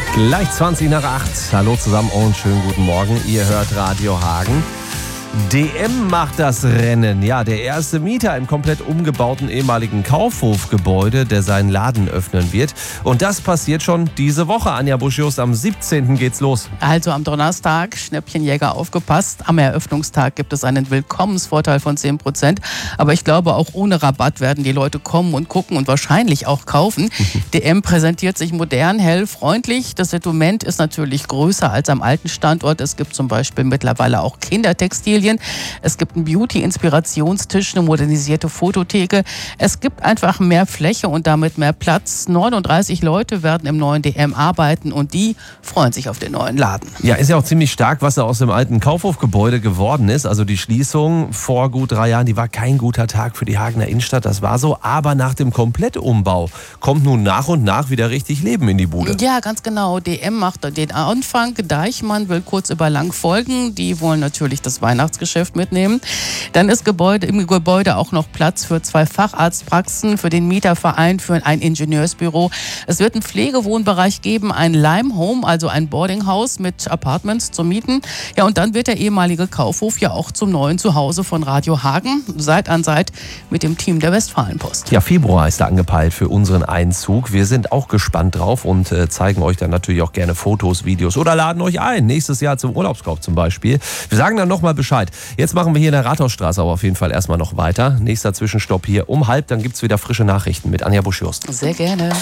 Gleich 20 nach 8. Hallo zusammen und schönen guten Morgen. Ihr hört Radio Hagen. DM macht das Rennen. Ja, der erste Mieter im komplett umgebauten ehemaligen Kaufhofgebäude, der seinen Laden öffnen wird. Und das passiert schon diese Woche. Anja Busch-Jost, am 17. geht's los. Also am Donnerstag, Schnäppchenjäger aufgepasst. Am Eröffnungstag gibt es einen Willkommensvorteil von 10%. Aber ich glaube, auch ohne Rabatt werden die Leute kommen und gucken und wahrscheinlich auch kaufen. DM präsentiert sich modern, hell, freundlich. Das Sortiment ist natürlich größer als am alten Standort. Es gibt zum Beispiel mittlerweile auch Kindertextilien. Es gibt einen Beauty-Inspirationstisch, eine modernisierte Fototheke. Es gibt einfach mehr Fläche und damit mehr Platz. 39 Leute werden im neuen DM arbeiten und die freuen sich auf den neuen Laden. Ja, ist ja auch ziemlich stark, was da aus dem alten Kaufhofgebäude geworden ist. Also die Schließung vor gut 3 Jahren, die war kein guter Tag für die Hagener Innenstadt, das war so. Aber nach dem Komplettumbau kommt nun nach und nach wieder richtig Leben in die Bude. Ja, ganz genau. DM macht den Anfang. Deichmann will kurz über lang folgen. Die wollen natürlich das Weihnachtsgeschäft mitnehmen. Dann ist im Gebäude auch noch Platz für 2 Facharztpraxen, für den Mieterverein, für ein Ingenieursbüro. Es wird einen Pflegewohnbereich geben, ein Lime-Home, also ein Boardinghaus mit Apartments zum Mieten. Ja, und dann wird der ehemalige Kaufhof ja auch zum neuen Zuhause von Radio Hagen, Seit an Seit mit dem Team der Westfalenpost. Ja, Februar ist da angepeilt für unseren Einzug. Wir sind auch gespannt drauf und zeigen euch dann natürlich auch gerne Fotos, Videos oder laden euch ein. Nächstes Jahr zum Urlaubskauf zum Beispiel. Wir sagen dann nochmal Bescheid. Jetzt machen wir hier in der Rathausstraße aber auf jeden Fall erstmal noch weiter. Nächster Zwischenstopp hier um 12:30, dann gibt es wieder frische Nachrichten mit Anja Busch-Jost. Sehr gerne.